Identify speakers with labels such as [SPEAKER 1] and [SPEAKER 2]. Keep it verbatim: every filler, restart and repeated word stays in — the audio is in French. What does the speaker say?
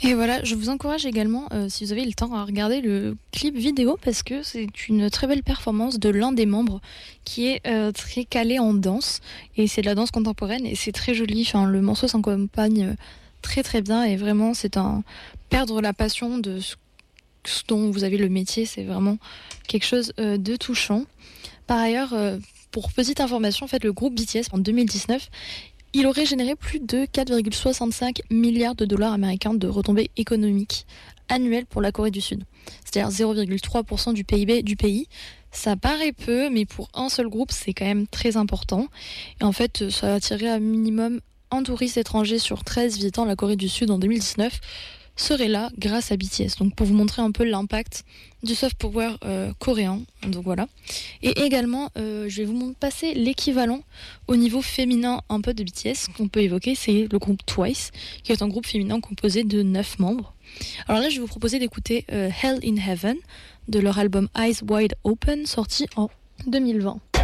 [SPEAKER 1] Et voilà, je vous encourage également, euh, si vous avez le temps, à regarder le clip vidéo parce que c'est une très belle performance de l'un des membres qui est euh, très calé en danse et c'est de la danse contemporaine et c'est très joli. Enfin, le morceau s'accompagne euh, très très bien et vraiment c'est un perdre la passion de ce, ce dont vous avez le métier, c'est vraiment quelque chose euh, de touchant. Par ailleurs, euh, pour petite information, en fait, le groupe B T S en deux mille dix-neuf, il aurait généré plus de quatre virgule soixante-cinq milliards de dollars américains de retombées économiques annuelles pour la Corée du Sud. C'est-à-dire zéro virgule trois pour cent du P I B du pays. Ça paraît peu, mais pour un seul groupe, c'est quand même très important. Et en fait, ça a attiré un minimum un touriste étranger sur treize visitant la Corée du Sud en deux mille dix-neuf serait là grâce à B T S. Donc pour vous montrer un peu l'impact du soft power euh, coréen. Donc voilà. Et également, euh, je vais vous passer l'équivalent au niveau féminin un peu de B T S qu'on peut évoquer, c'est le groupe Twice, qui est un groupe féminin composé de neuf membres. Alors là, je vais vous proposer d'écouter euh, Hell in Heaven de leur album Eyes Wide Open, sorti en deux mille vingt.